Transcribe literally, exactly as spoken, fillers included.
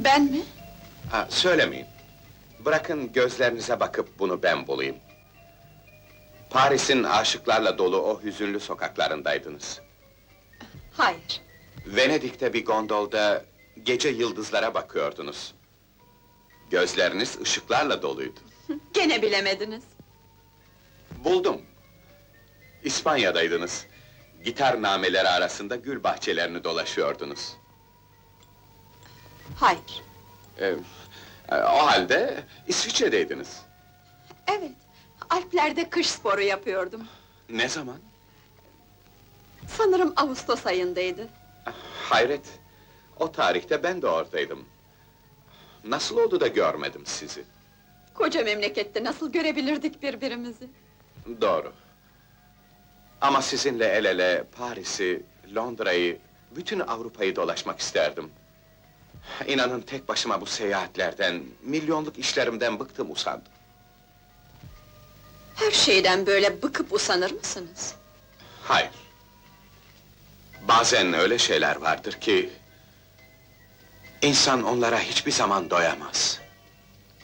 Ben mi? Ha, söylemeyin. Bırakın gözlerinize bakıp bunu ben bulayım. Paris'in aşıklarla dolu o hüzünlü sokaklarındaydınız. Hayır. Venedik'te bir gondolda gece yıldızlara bakıyordunuz. Gözleriniz ışıklarla doluydu. Gene bilemediniz. Buldum. İspanya'daydınız. Gitar nameleri arasında gül bahçelerini dolaşıyordunuz. Hayır. Ee, o halde İsviçre'deydiniz. Evet, Alplerde kış sporu yapıyordum. Ne zaman? Sanırım Ağustos ayındaydı. Hayret! O tarihte ben de oradaydım. Nasıl oldu da görmedim sizi? Koca memlekette nasıl görebilirdik birbirimizi? Doğru. Ama sizinle el ele Paris'i, Londra'yı, bütün Avrupa'yı dolaşmak isterdim. İnanın tek başıma bu seyahatlerden, milyonluk işlerimden bıktım, usandım. Her şeyden böyle bıkıp usanır mısınız? Hayır. Bazen öyle şeyler vardır ki... ...insan onlara hiçbir zaman doyamaz.